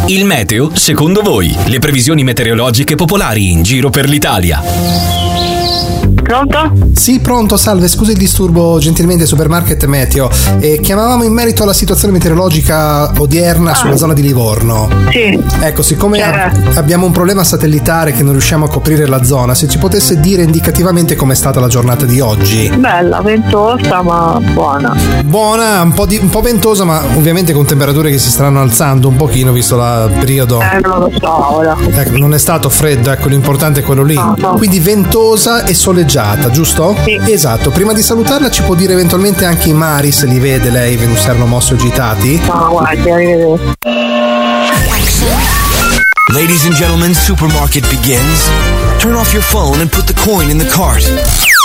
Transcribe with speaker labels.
Speaker 1: Il meteo, secondo voi, le previsioni meteorologiche popolari in giro per l'Italia.
Speaker 2: Pronto?
Speaker 3: Sì, pronto, salve, scusi il disturbo, gentilmente Supermarket Meteo. Chiamavamo in merito alla situazione meteorologica odierna sulla zona di Livorno.
Speaker 2: Sì.
Speaker 3: Ecco, siccome abbiamo un problema satellitare che non riusciamo a coprire la zona, se ci potesse dire indicativamente com'è stata la giornata di oggi.
Speaker 2: Bella, ventosa, ma buona.
Speaker 3: Buona, un po' ventosa, ma ovviamente con temperature che si stanno alzando un pochino visto il periodo.
Speaker 2: Non lo so ora.
Speaker 3: Ecco, non è stato freddo, ecco, l'importante è quello lì.
Speaker 2: No.
Speaker 3: Quindi ventosa e soleggiata, giusto?
Speaker 2: Sì.
Speaker 3: Esatto. Prima di salutarla ci può dire eventualmente anche i mari, se li vede lei, se erano mossi o agitati?
Speaker 2: No, guardi, arrivederci.
Speaker 4: Ladies and gentlemen, Supermarket begins. Turn off your phone and put the coin in the cart.